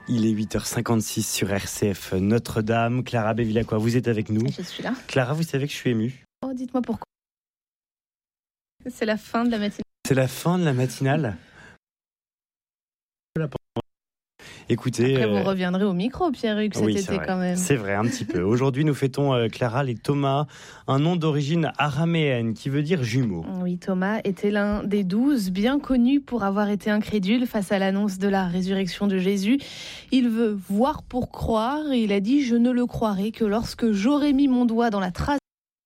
Il est 8h56 sur RCF Notre-Dame. Clara Bevilacqua, vous êtes avec nous. Je suis là. Clara, vous savez que je suis ému. Oh, dites-moi pourquoi. C'est la fin de la matinée. C'est la fin de la matinale. Écoutez, après, vous reviendrez au micro, Pierre-Hugues, cet été vrai. quand même. C'est vrai, un petit peu. Aujourd'hui, nous fêtons, Clara, les Thomas, un nom d'origine araméenne qui veut dire jumeau. Oui, Thomas était l'un des 12, bien connu pour avoir été incrédule face à l'annonce de la résurrection de Jésus. Il veut voir pour croire et il a dit « Je ne le croirai que lorsque j'aurai mis mon doigt dans la trace ».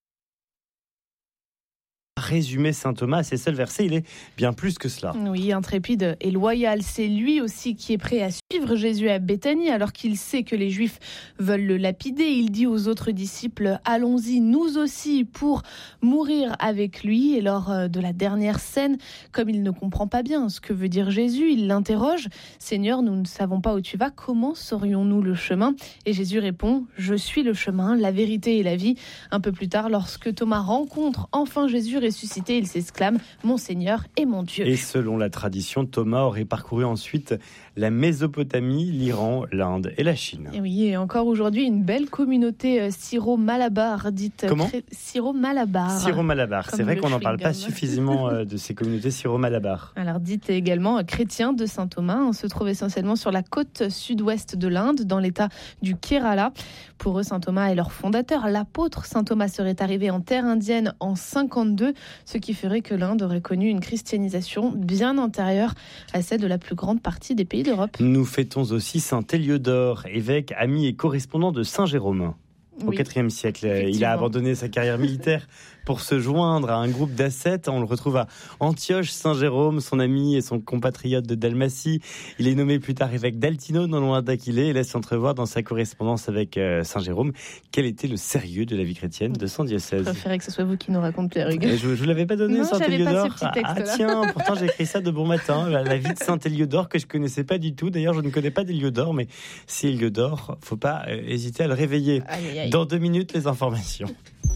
Résumer Saint Thomas à ses seuls versets, il est bien plus que cela. Oui, intrépide et loyal, c'est lui aussi qui est prêt à suivre Jésus à Béthanie alors qu'il sait que les Juifs veulent le lapider. Il dit aux autres disciples « Allons-y, nous aussi, pour mourir avec lui ». Et lors de la dernière scène, comme il ne comprend pas bien ce que veut dire Jésus, il l'interroge « Seigneur, nous ne savons pas où tu vas, comment saurions-nous le chemin ?» Et Jésus répond « Je suis le chemin, la vérité et la vie ». Un peu plus tard, lorsque Thomas rencontre enfin Jésus ressuscité, il s'exclame « Mon Seigneur et mon Dieu ». Et selon la tradition, Thomas aurait parcouru ensuite la Mésopotamie, l'Iran, l'Inde et la Chine. Et oui, et encore aujourd'hui, une belle communauté syro-malabar, dite... Comment ? Syro-malabar. Syro-malabar, c'est vrai qu'on n'en parle pas suffisamment de ces communautés syro-malabar. Alors, dite également chrétien de Saint Thomas, on se trouve essentiellement sur la côte sud-ouest de l'Inde, dans l'état du Kerala. Pour eux, Saint Thomas est leur fondateur. L'apôtre Saint Thomas serait arrivé en terre indienne en 52, ce qui ferait que l'Inde aurait connu une christianisation bien antérieure à celle de la plus grande partie des pays d'Europe. Nous fêtons aussi Saint Héliodore, évêque, ami et correspondant de Saint Jérôme. Au IVe siècle, il a abandonné sa carrière militaire pour se joindre à un groupe d'ascètes. On le retrouve à Antioche, Saint-Jérôme, son ami et son compatriote de Dalmatie. Il est nommé plus tard évêque d'Altino, non loin d'Aquilée, et laisse entrevoir dans sa correspondance avec Saint-Jérôme quel était le sérieux de la vie chrétienne de son diocèse. Je préférais que ce soit vous qui nous raconte, Pierre-Hugues. Je ne vous l'avais pas donné, Saint-Héliodore. Tiens, pourtant j'ai écrit ça de bon matin. La vie de Saint-Héliodore que je ne connaissais pas du tout. D'ailleurs, je ne connais pas d'Héliodore, mais si Héliodore, il ne faut pas hésiter à le réveiller. Dans 2 minutes, les informations.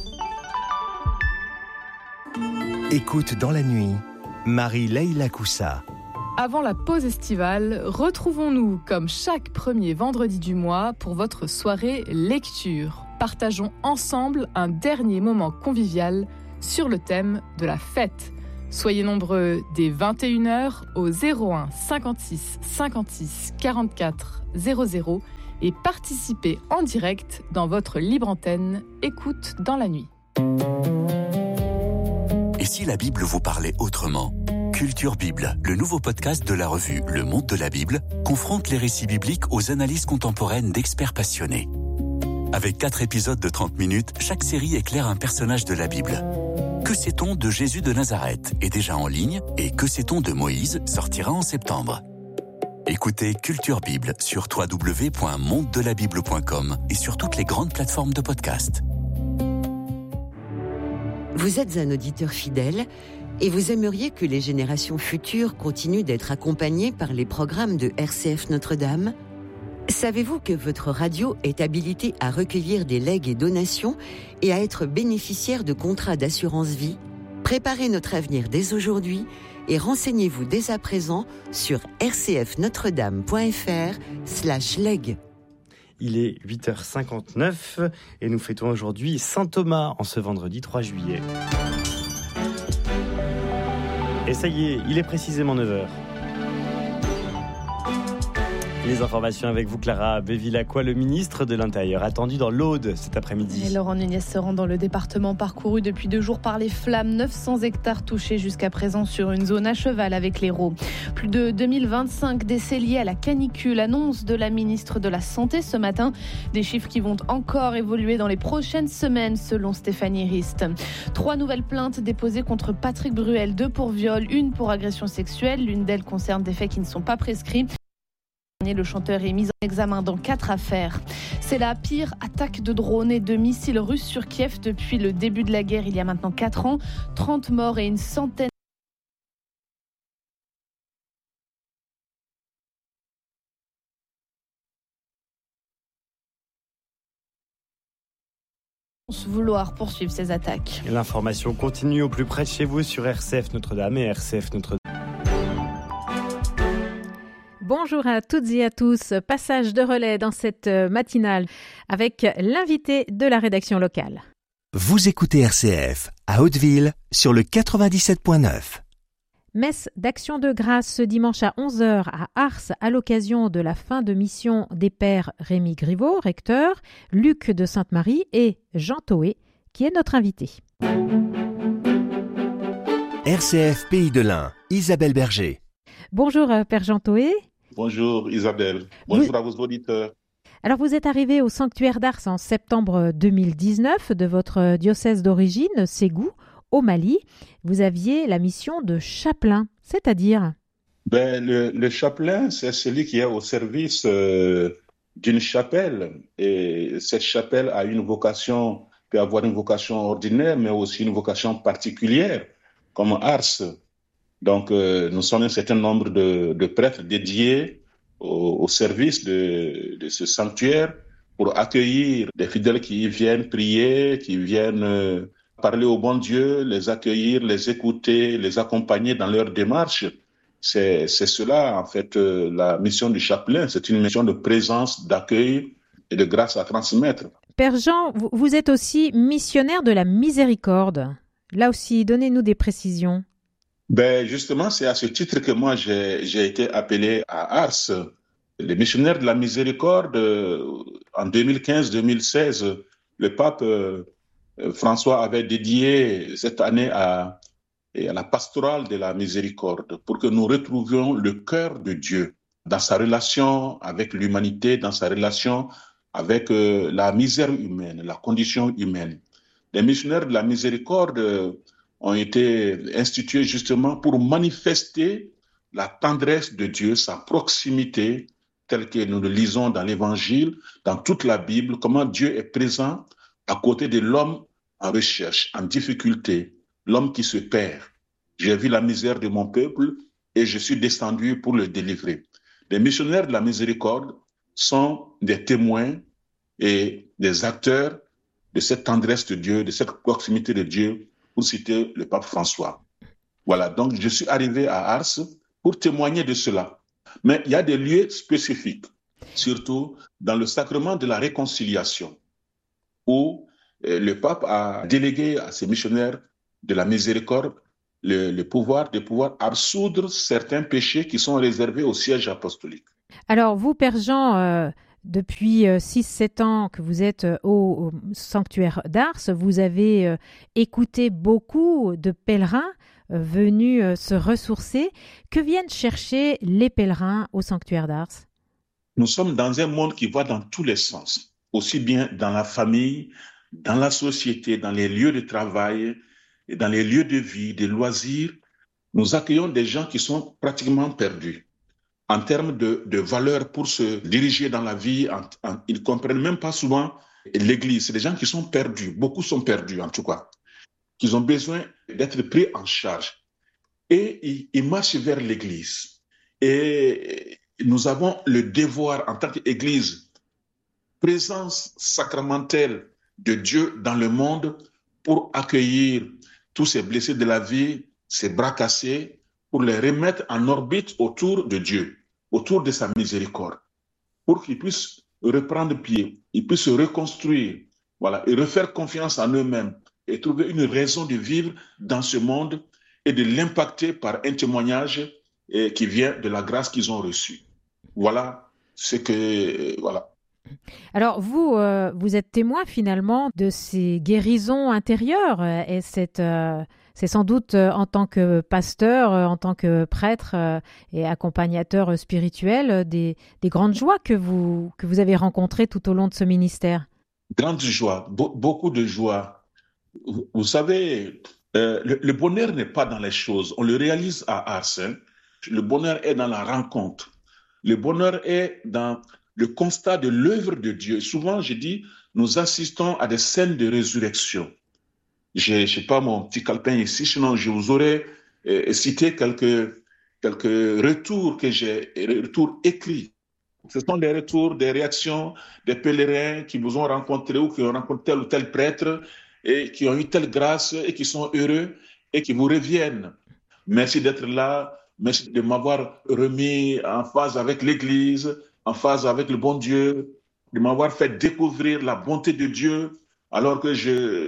Écoute dans la nuit, Marie-Leila Coussa. Avant la pause estivale, retrouvons-nous comme chaque premier vendredi du mois pour votre soirée lecture. Partageons ensemble un dernier moment convivial sur le thème de la fête. Soyez nombreux dès 21h au 01 56 56 44 00 et participez en direct dans votre libre antenne Écoute dans la nuit. Et si la Bible vous parlait autrement ? Culture Bible, le nouveau podcast de la revue Le Monde de la Bible, confronte les récits bibliques aux analyses contemporaines d'experts passionnés. Avec 4 épisodes de 30 minutes, chaque série éclaire un personnage de la Bible. Que sait-on de Jésus de Nazareth est déjà en ligne et Que sait-on de Moïse sortira en septembre. Écoutez Culture Bible sur www.mondedelabible.com et sur toutes les grandes plateformes de podcast. Vous êtes un auditeur fidèle et vous aimeriez que les générations futures continuent d'être accompagnées par les programmes de RCF Notre-Dame ? Savez-vous que votre radio est habilitée à recueillir des legs et donations et à être bénéficiaire de contrats d'assurance vie ? Préparez notre avenir dès aujourd'hui et renseignez-vous dès à présent sur rcfnotredame.fr/leg. Il est 8h59 et nous fêtons aujourd'hui Saint Thomas en ce vendredi 3 juillet. Et ça y est, il est précisément 9h. Les informations avec vous, Clara Bevilacqua, le ministre de l'Intérieur, attendu dans l'Aude cet après-midi. Et Laurent Nunez se rend dans le département parcouru depuis 2 jours par les flammes. 900 hectares touchés jusqu'à présent sur une zone à cheval avec l'Hérault. Plus de 2025 décès liés à la canicule. Annonce de la ministre de la Santé ce matin. Des chiffres qui vont encore évoluer dans les prochaines semaines selon Stéphanie Rist. 3 nouvelles plaintes déposées contre Patrick Bruel. 2 pour viol, 1 pour agression sexuelle. L'une d'elles concerne des faits qui ne sont pas prescrits. Le chanteur est mis en examen dans 4 affaires. C'est la pire attaque de drones et de missiles russes sur Kiev depuis le début de la guerre il y a maintenant 4 ans. 30 morts et une centaine vouloir poursuivre ces attaques. Et l'information continue au plus près de chez vous sur RCF Notre-Dame et RCF Notre-Dame. Bonjour à toutes et à tous. Passage de relais dans cette matinale avec l'invité de la rédaction locale. Vous écoutez RCF à Hauteville sur le 97.9. Messe d'action de grâce ce dimanche à 11h à Ars à l'occasion de la fin de mission des pères Rémi Griveau, recteur, Luc de Sainte-Marie et Jean Toé, qui est notre invité. RCF Pays de l'Ain, Isabelle Berger. Bonjour Père Jean Toé. Bonjour Isabelle. Bonjour à vos auditeurs. Alors vous êtes arrivé au sanctuaire d'Ars en septembre 2019 de votre diocèse d'origine, Ségou, au Mali. Vous aviez la mission de chapelain, c'est-à-dire Le chapelain, c'est celui qui est au service d'une chapelle. Et cette chapelle a peut avoir une vocation ordinaire, mais aussi une vocation particulière, comme Ars. Donc, nous sommes un certain nombre de prêtres dédiés au service de ce sanctuaire pour accueillir des fidèles qui viennent prier, qui viennent parler au bon Dieu, les accueillir, les écouter, les accompagner dans leur démarche. C'est cela, en fait, la mission du chapelain. C'est une mission de présence, d'accueil et de grâce à transmettre. Père Jean, vous êtes aussi missionnaire de la miséricorde. Là aussi, donnez-nous des précisions. Justement, c'est à ce titre que moi, j'ai été appelé à Ars. Les missionnaires de la miséricorde, en 2015-2016, le pape François avait dédié cette année à la pastorale de la miséricorde pour que nous retrouvions le cœur de Dieu dans sa relation avec l'humanité, dans sa relation avec la misère humaine, la condition humaine. Les missionnaires de la miséricorde ont été institués justement pour manifester la tendresse de Dieu, sa proximité, telle que nous le lisons dans l'Évangile, dans toute la Bible, comment Dieu est présent à côté de l'homme en recherche, en difficulté, l'homme qui se perd. J'ai vu la misère de mon peuple et je suis descendu pour le délivrer. Les missionnaires de la miséricorde sont des témoins et des acteurs de cette tendresse de Dieu, de cette proximité de Dieu, pour citer le pape François. Voilà, donc je suis arrivé à Ars pour témoigner de cela. Mais il y a des lieux spécifiques, surtout dans le sacrement de la réconciliation, où le pape a délégué à ses missionnaires de la miséricorde le pouvoir de pouvoir absoudre certains péchés qui sont réservés au siège apostolique. Alors vous, Père Jean, depuis 6-7 ans que vous êtes au sanctuaire d'Ars, vous avez écouté beaucoup de pèlerins venus se ressourcer. Que viennent chercher les pèlerins au sanctuaire d'Ars? Nous sommes dans un monde qui va dans tous les sens, aussi bien dans la famille, dans la société, dans les lieux de travail, et dans les lieux de vie, de loisirs. Nous accueillons des gens qui sont pratiquement perdus. En termes de valeurs pour se diriger dans la vie, ils ne comprennent même pas souvent l'Église. C'est des gens qui sont perdus, beaucoup sont perdus en tout cas, qui ont besoin d'être pris en charge. Et ils marchent vers l'Église. Et nous avons le devoir en tant qu'Église, présence sacramentelle de Dieu dans le monde pour accueillir tous ces blessés de la vie, ces bras cassés, pour les remettre en orbite autour de Dieu, autour de sa miséricorde, pour qu'ils puissent reprendre pied, ils puissent se reconstruire, voilà, et refaire confiance en eux-mêmes et trouver une raison de vivre dans ce monde et de l'impacter par un témoignage qui vient de la grâce qu'ils ont reçue. Voilà ce que... voilà. Alors vous êtes témoin finalement de ces guérisons intérieures et c'est sans doute en tant que pasteur, en tant que prêtre et accompagnateur spirituel des grandes joies que vous avez rencontrées tout au long de ce ministère. Grande joie, beaucoup de joie. Vous savez, le bonheur n'est pas dans les choses. On le réalise à Ars. Le bonheur est dans la rencontre. Le bonheur est dans le constat de l'œuvre de Dieu. Souvent, je dis, nous assistons à des scènes de résurrection. Je ne sais pas mon petit calepin ici, sinon je vous aurais cité quelques retours que j'ai, retours écrits. Ce sont des retours, des réactions des pèlerins qui vous ont rencontré ou qui ont rencontré tel ou tel prêtre et qui ont eu telle grâce et qui sont heureux et qui vous reviennent. Merci d'être là. Merci de m'avoir remis en phase avec l'Église, en phase avec le bon Dieu, de m'avoir fait découvrir la bonté de Dieu, alors que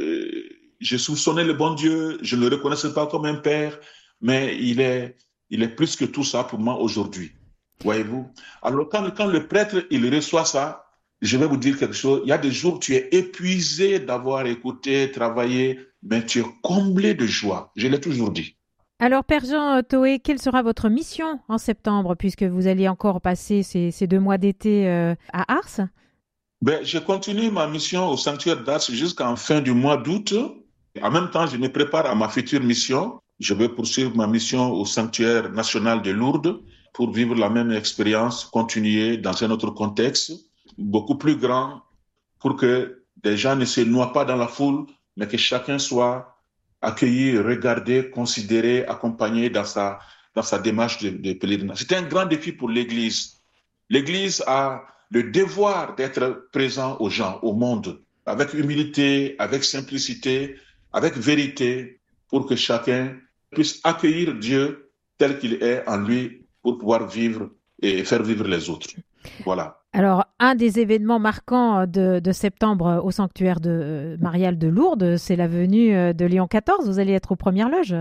je soupçonnais le bon Dieu, je ne le reconnaissais pas comme un père, mais il est plus que tout ça pour moi aujourd'hui. Voyez-vous? Alors quand le prêtre, il reçoit ça, je vais vous dire quelque chose. Il y a des jours où tu es épuisé d'avoir écouté, travaillé, mais tu es comblé de joie. Je l'ai toujours dit. Alors, Père Jean Toé, quelle sera votre mission en septembre, puisque vous allez encore passer ces 2 mois d'été à Ars? Je continue ma mission au sanctuaire d'Ars jusqu'en fin du mois d'août. En même temps, je me prépare à ma future mission. Je vais poursuivre ma mission au sanctuaire national de Lourdes pour vivre la même expérience, continuer dans un autre contexte, beaucoup plus grand, pour que des gens ne se noient pas dans la foule, mais que chacun soit accueilli, regardé, considéré, accompagné dans sa démarche de pèlerinage. C'est un grand défi pour l'Église. L'Église a le devoir d'être présent aux gens, au monde, avec humilité, avec simplicité, avec vérité, pour que chacun puisse accueillir Dieu tel qu'il est en lui pour pouvoir vivre et faire vivre les autres. Voilà. Alors, un des événements marquants de septembre au sanctuaire marial de Lourdes, c'est la venue de Léon XIV. Vous allez être aux premières loges.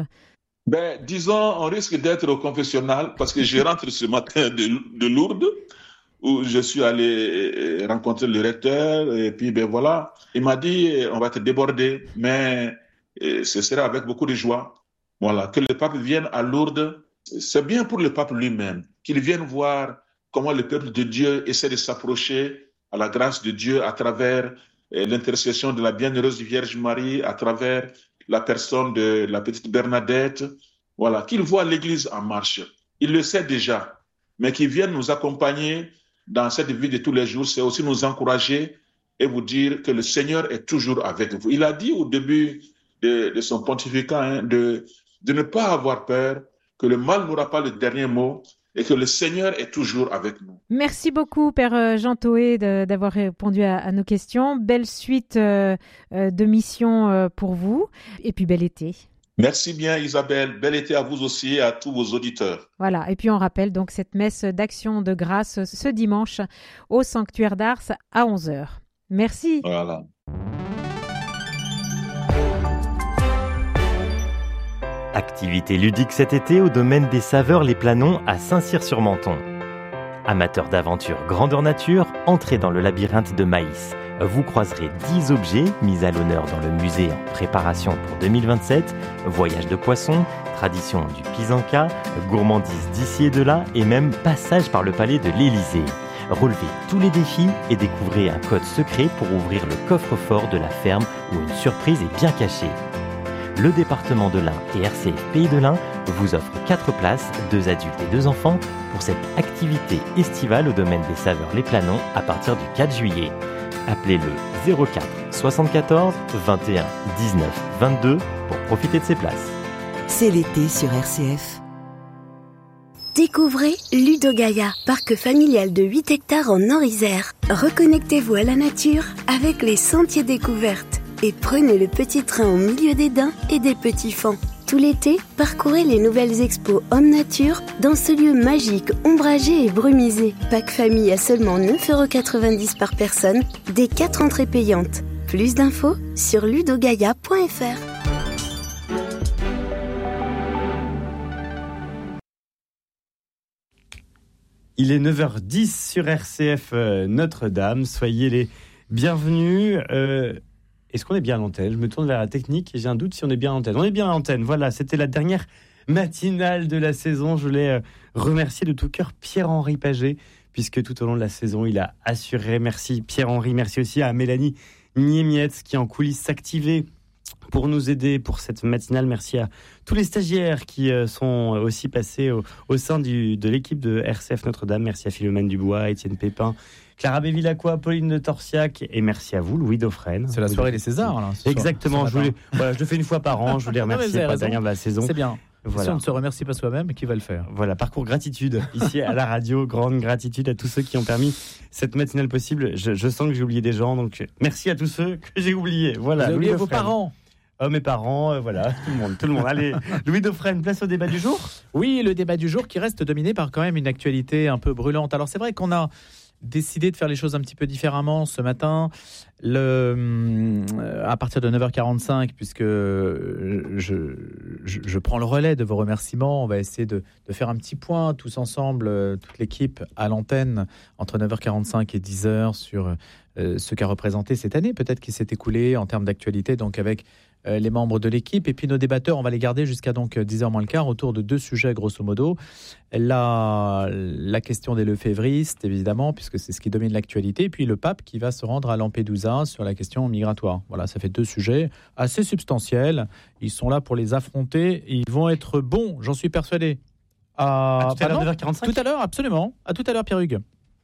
Disons, on risque d'être au confessionnal parce que je rentre ce matin de Lourdes où je suis allé rencontrer le recteur et puis voilà. Il m'a dit, on va te déborder, mais ce sera avec beaucoup de joie. Voilà, que le pape vienne à Lourdes, c'est bien pour le pape lui-même, qu'il vienne voir comment le peuple de Dieu essaie de s'approcher à la grâce de Dieu à travers l'intercession de la bienheureuse Vierge Marie, à travers la personne de la petite Bernadette. Voilà, qu'il voit l'Église en marche. Il le sait déjà, mais qu'il vienne nous accompagner dans cette vie de tous les jours, c'est aussi nous encourager et vous dire que le Seigneur est toujours avec vous. Il a dit au début de son pontificat de ne pas avoir peur, que le mal n'aura pas le dernier mot, et que le Seigneur est toujours avec nous. Merci beaucoup, Père Jean Toé, d'avoir répondu à nos questions. Belle suite de missions pour vous, et puis bel été. Merci bien, Isabelle. Bel été à vous aussi et à tous vos auditeurs. Voilà, et puis on rappelle donc cette messe d'action de grâce ce dimanche au sanctuaire d'Ars à 11h. Merci. Voilà. Activité ludique cet été au domaine des Saveurs Les Planons à Saint-Cyr-sur-Menthon. Amateurs d'aventure grandeur nature, entrez dans le labyrinthe de maïs. Vous croiserez 10 objets mis à l'honneur dans le musée en préparation pour 2027, voyage de poissons, tradition du Pisanka, gourmandises d'ici et de là et même passage par le palais de l'Élysée. Relevez tous les défis et découvrez un code secret pour ouvrir le coffre-fort de la ferme où une surprise est bien cachée. Le département de l'Ain et RCF Pays de l'Ain vous offrent 4 places, 2 adultes et 2 enfants pour cette activité estivale au domaine des Saveurs Les Planons à partir du 4 juillet. Appelez le 04 74 21 19 22 pour profiter de ces places. C'est l'été sur RCF. Découvrez Ludogaia, parc familial de 8 hectares en Nord-Isère. Reconnectez-vous à la nature avec les sentiers découvertes et prenez le petit train au milieu des daims et des petits fans. Tout l'été, parcourez les nouvelles expos Homme Nature dans ce lieu magique, ombragé et brumisé. Pack famille à seulement 9,90€ par personne, des 4 entrées payantes. Plus d'infos sur ludogaia.fr. Il est 9h10 sur RCF Notre-Dame. Soyez les bienvenus. Est-ce qu'on est bien à l'antenne ? Je me tourne vers la technique et j'ai un doute si on est bien à l'antenne. On est bien à l'antenne, voilà, c'était la dernière matinale de la saison. Je voulais remercier de tout cœur Pierre-Henri Paget, puisque tout au long de la saison, il a assuré. Merci Pierre-Henri, merci aussi à Mélanie Niemietz qui en coulisses s'activait pour nous aider pour cette matinale. Merci à tous les stagiaires qui sont aussi passés au sein de l'équipe de RCF Notre-Dame. Merci à Philomène Dubois, Étienne Pépin, Clara Bévilacqua, Pauline de Torsiac et merci à vous, Louis Dauphren. C'est la soirée des Césars, là. Exactement, je le fais une fois par an, je voulais remercier pour la dernière de la saison. C'est bien. Voilà. Si on ne se remercie pas soi-même, qui va le faire ? Voilà, parcours gratitude ici à la radio, grande gratitude à tous ceux qui ont permis cette matinale possible. Je sens que j'ai oublié des gens, donc merci à tous ceux que j'ai oubliés. Voilà, vous avez oublié vos parents ? Mes parents, voilà, tout le monde. Allez, Louis Dauphren, place au débat du jour. Oui, le débat du jour qui reste dominé par quand même une actualité un peu brûlante. Alors c'est vrai qu'on a décidé de faire les choses un petit peu différemment ce matin, à partir de 9h45, puisque je prends le relais de vos remerciements. On va essayer de faire un petit point tous ensemble, toute l'équipe à l'antenne, entre 9h45 et 10h sur ce qu'a représenté cette année, peut-être qui s'est écoulée en termes d'actualité, donc avec les membres de l'équipe. Et puis nos débatteurs, on va les garder jusqu'à donc 10h moins le quart autour de 2 sujets grosso modo. La question des lefévristes, évidemment, puisque c'est ce qui domine l'actualité. Et puis le pape qui va se rendre à Lampedusa sur la question migratoire. Voilà, ça fait 2 sujets assez substantiels. Ils sont là pour les affronter. Ils vont être bons, j'en suis persuadé. À tout à l'heure, 9h45 ? Tout à l'heure, absolument. À tout à l'heure, Pierre-Hugues.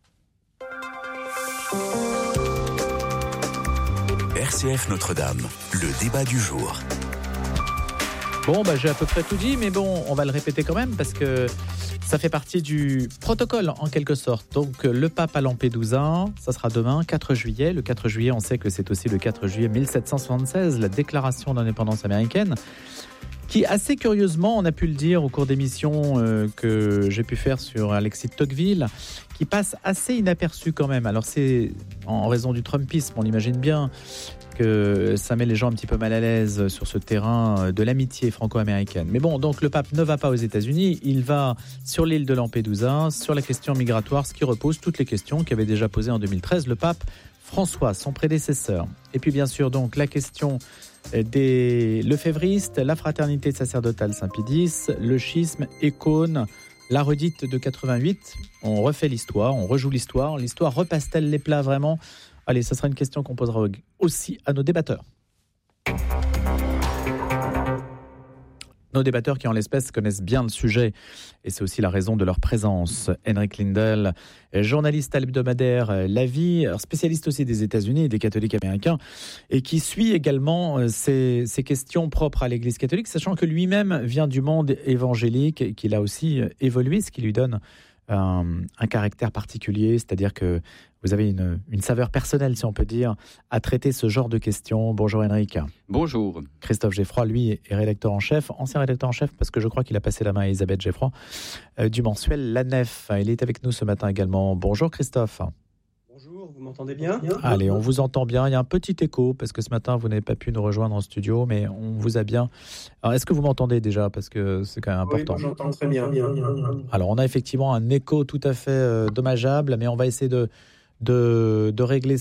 RCF Notre-Dame, le débat du jour. Bon, j'ai à peu près tout dit, mais bon, on va le répéter quand même parce que ça fait partie du protocole en quelque sorte. Donc le pape à Lampedusa, ça sera demain, 4 juillet. Le 4 juillet, on sait que c'est aussi le 4 juillet 1776, la déclaration d'indépendance américaine, qui assez curieusement, on a pu le dire au cours d'émissions que j'ai pu faire sur Alexis de Tocqueville, qui passe assez inaperçu quand même. Alors c'est en raison du Trumpisme, on imagine bien que ça met les gens un petit peu mal à l'aise sur ce terrain de l'amitié franco-américaine. Mais bon, donc le pape ne va pas aux États-Unis, il va sur l'île de Lampedusa, sur la question migratoire, ce qui repose toutes les questions qu'avait déjà posées en 2013 le pape François, son prédécesseur. Et puis bien sûr donc la question des lefévristes, la fraternité sacerdotale Saint-Pédis, le schisme, Écône, la redite de 88. On refait l'histoire, on rejoue l'histoire. L'histoire repasse-t-elle les plats vraiment ? Allez, ça sera une question qu'on posera aussi à nos débatteurs. Nos débatteurs qui, en l'espèce, connaissent bien le sujet. Et c'est aussi la raison de leur présence. Henrik Lindell, journaliste à l'hebdomadaire La Vie, spécialiste aussi des États-Unis et des catholiques américains, et qui suit également ces questions propres à l'Église catholique, sachant que lui-même vient du monde évangélique et qu'il a aussi évolué, ce qui lui donne un caractère particulier, c'est-à-dire que vous avez une saveur personnelle, si on peut dire, à traiter ce genre de questions. Bonjour Henrik. Bonjour. Christophe Geffroy, lui, est rédacteur en chef, ancien rédacteur en chef, parce que je crois qu'il a passé la main à Elisabeth Geffroy, du mensuel La Nef. Il est avec nous ce matin également. Bonjour Christophe. Bonjour, vous m'entendez bien ? Allez, on vous entend bien. Il y a un petit écho, parce que ce matin, vous n'avez pas pu nous rejoindre en studio, mais on vous a bien. Alors, est-ce que vous m'entendez déjà ? Parce que c'est quand même important. Oui, j'entends très bien. Alors, on a effectivement un écho tout à fait dommageable, mais on va essayer de régler